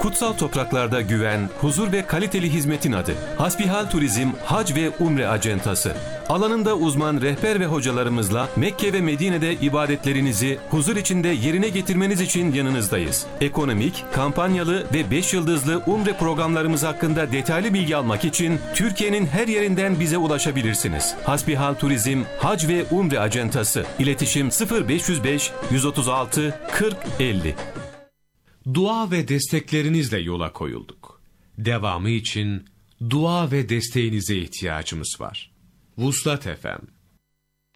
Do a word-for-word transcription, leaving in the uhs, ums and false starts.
Kutsal topraklarda güven, huzur ve kaliteli hizmetin adı. Hasbihal Turizm Hac ve Umre Acentası. Alanında uzman rehber ve hocalarımızla Mekke ve Medine'de ibadetlerinizi huzur içinde yerine getirmeniz için yanınızdayız. Ekonomik, kampanyalı ve beş yıldızlı umre programlarımız hakkında detaylı bilgi almak için Türkiye'nin her yerinden bize ulaşabilirsiniz. Hasbihal Turizm Hac ve Umre Acentası. İletişim sıfır beş yüz beş yüz otuz altı kırk elli. Dua ve desteklerinizle yola koyulduk. Devamı için dua ve desteğinize ihtiyacımız var. Vuslat Efem